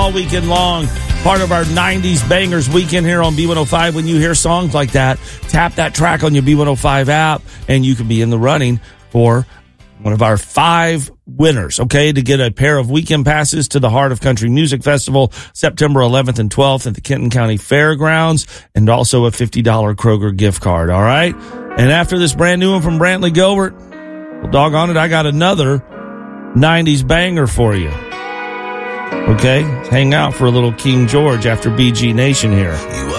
all weekend long. Part of our 90s Bangers weekend here on B105. When you hear songs like that, tap that track on your B105 app, and you can be in the running for one of our 5 winners, okay, to get a pair of weekend passes to the Heart of Country Music Festival, September 11th and 12th at the Kenton County Fairgrounds, and also a $50 Kroger gift card, all right? And after this brand new one from Brantley Gilbert, well, doggone it, I got another 90s banger for you. Okay? Hang out for a little King George after BG Nation here.